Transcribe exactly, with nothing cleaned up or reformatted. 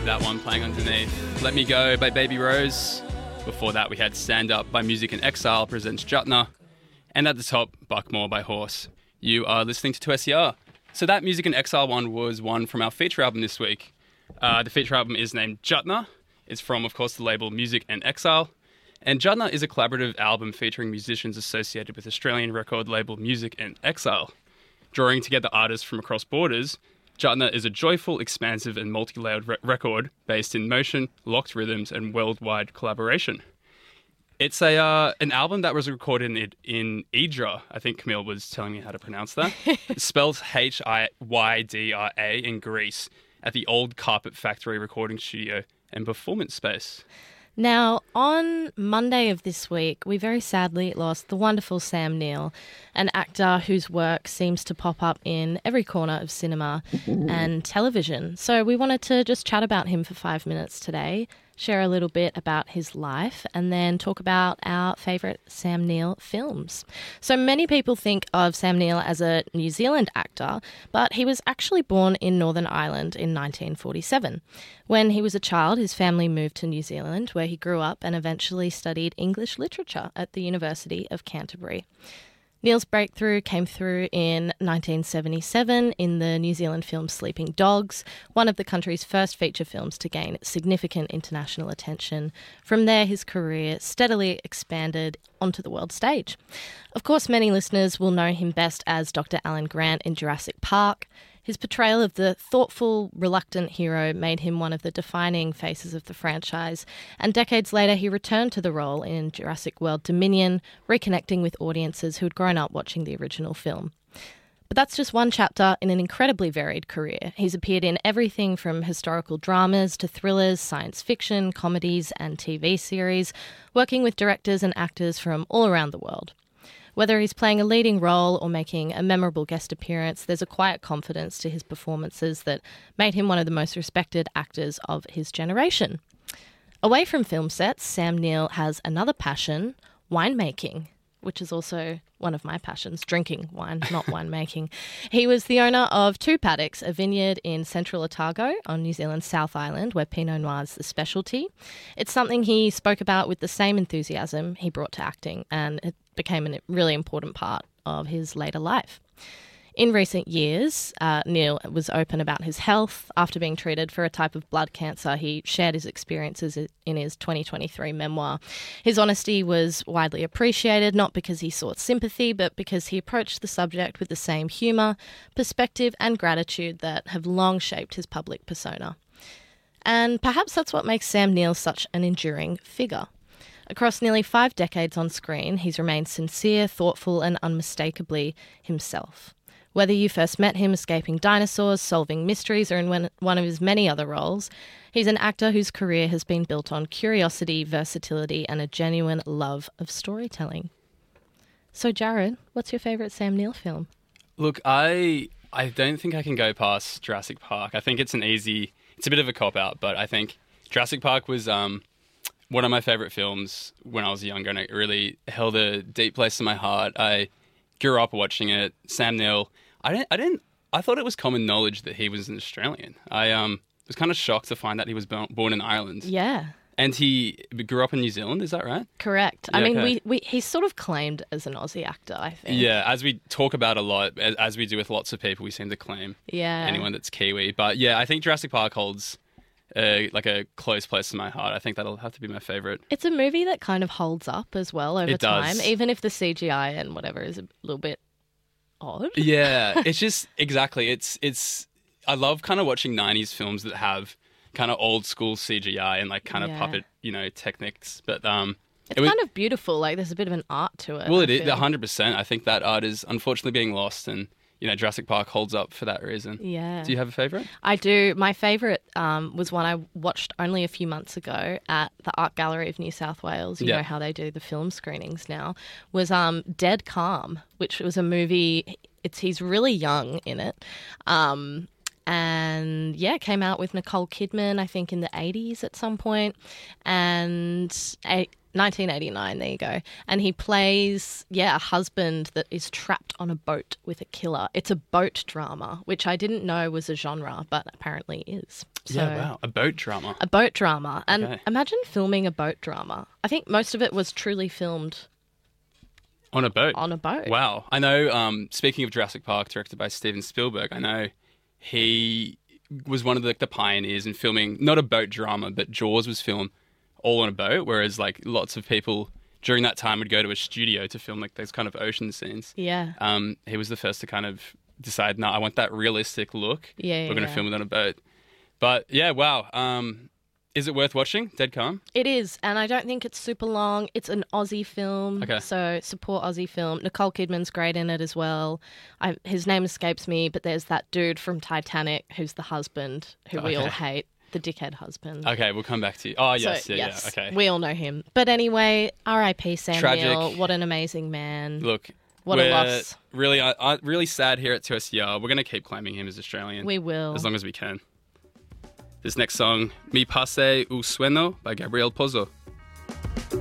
That one playing underneath. Let Me Go by Baby Rose. Before that, we had Stand Up by Music in Exile presents Jutna. And at the top, Buckmore by Horse. You are listening to two S E R. So that Music in Exile one was one from our feature album this week. Uh, the feature album is named Jutna. It's from, of course, the label Music in Exile. And Jutna is a collaborative album featuring musicians associated with Australian record label Music in Exile. Drawing together artists from across borders, Jutna is a joyful, expansive and multi-layered re- record based in motion, locked rhythms and worldwide collaboration. It's a uh, an album that was recorded in, in Hydra. I think Camille was telling me how to pronounce that. It's spelled H I Y D R A in Greece at the Old Carpet Factory recording studio and performance space. Now, on Monday of this week, we very sadly lost the wonderful Sam Neill, an actor whose work seems to pop up in every corner of cinema and television. So we wanted to just chat about him for five minutes today, share a little bit about his life, and then talk about our favourite Sam Neill films. So many people think of Sam Neill as a New Zealand actor, but he was actually born in Northern Ireland in nineteen forty-seven. When he was a child, his family moved to New Zealand, where he grew up and eventually studied English literature at the University of Canterbury. Neill's breakthrough came through in nineteen seventy-seven in the New Zealand film Sleeping Dogs, one of the country's first feature films to gain significant international attention. From there, his career steadily expanded onto the world stage. Of course, many listeners will know him best as Doctor Alan Grant in Jurassic Park. His portrayal of the thoughtful, reluctant hero made him one of the defining faces of the franchise, and decades later he returned to the role in Jurassic World Dominion, reconnecting with audiences who had grown up watching the original film. But that's just one chapter in an incredibly varied career. He's appeared in everything from historical dramas to thrillers, science fiction, comedies and T V series, working with directors and actors from all around the world. Whether he's playing a leading role or making a memorable guest appearance, there's a quiet confidence to his performances that made him one of the most respected actors of his generation. Away from film sets, Sam Neill has another passion, winemaking, which is also one of my passions, drinking wine, not winemaking. He was the owner of Two Paddocks, a vineyard in central Otago on New Zealand's South Island, where Pinot Noir is the specialty. It's something he spoke about with the same enthusiasm he brought to acting, and it became a really important part of his later life. In recent years, uh, Neill was open about his health. After being treated for a type of blood cancer, he shared his experiences in his twenty twenty-three memoir. His honesty was widely appreciated, not because he sought sympathy, but because he approached the subject with the same humour, perspective and gratitude that have long shaped his public persona. And perhaps that's what makes Sam Neill such an enduring figure. Across nearly five decades on screen, he's remained sincere, thoughtful and unmistakably himself. Whether you first met him escaping dinosaurs, solving mysteries, or in one of his many other roles, he's an actor whose career has been built on curiosity, versatility, and a genuine love of storytelling. So, Jared, what's your favourite Sam Neill film? Look, I I don't think I can go past Jurassic Park. I think it's an easy... It's a bit of a cop-out, but I think Jurassic Park was um, one of my favourite films when I was younger, and it really held a deep place in my heart. I grew up watching it. Sam Neill... I didn't. I didn't. I thought it was common knowledge that he was an Australian. I um was kind of shocked to find that he was born, born in Ireland. Yeah. And he grew up in New Zealand. Is that right? Correct. Yeah, I mean, okay. we, we he's sort of claimed as an Aussie actor, I think. Yeah, as we talk about a lot, as, as we do with lots of people, we seem to claim yeah. anyone that's Kiwi. But yeah, I think Jurassic Park holds uh, like a close place in my heart. I think that'll have to be my favourite. It's a movie that kind of holds up as well over it time, does. even if the C G I and whatever is a little bit odd. Yeah, it's just exactly. It's it's. I love kind of watching nineties films that have kind of old school C G I and like kind of Yeah. puppet, you know, techniques. But um, It's it was, kind of beautiful. Like there's a bit of an art to it. well, I it is feel. one hundred percent. I think that art is unfortunately being lost, and you know, Jurassic Park holds up for that reason. Yeah. Do you have a favourite? I do. My favourite um, was one I watched only a few months ago at the Art Gallery of New South Wales. You Yeah. know how they do the film screenings now. Was um, Dead Calm, which was a movie. It's he's really young in it. Um, and yeah, came out with Nicole Kidman, I think in the eighties at some point. And a, nineteen eighty-nine, there you go. And he plays, yeah, a husband that is trapped on a boat with a killer. It's a boat drama, which I didn't know was a genre, but apparently is. So yeah, wow. A boat drama. a boat drama. And Okay. imagine filming a boat drama. I think most of it was truly filmed On a boat. on a boat. Wow. I know, um, speaking of Jurassic Park, directed by Steven Spielberg, I know he was one of the, like, the pioneers in filming, not a boat drama, but Jaws was filmed all on a boat, whereas like lots of people during that time would go to a studio to film like those kind of ocean scenes. Yeah. Um, he was the first to kind of decide, no, I want that realistic look. Yeah, We're going to yeah. film it on a boat. But yeah, wow. Um, is it worth watching, Dead Calm? It is, and I don't think it's super long. It's an Aussie film, Okay. so support Aussie film. Nicole Kidman's great in it as well. I, his name escapes me, but there's that dude from Titanic who's the husband who we all Okay. hate, the dickhead husband. Okay, we'll come back to you. Oh, yes, So, yeah, yeah, okay. we all know him. But anyway, R I P Sam Tragic. Neill. What an amazing man. Look, What a we're loss. Really, I, I, really sad here at two S E R. We're going to keep claiming him as Australian. We will. As long as we can. This next song, Mi Pase U Sueno by Gabriel Pozo.